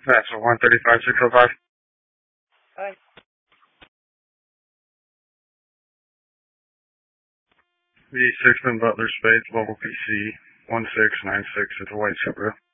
That's a 135-605. Hi. The 6 in Butler Space, local PC 1696. It's a white Subaru.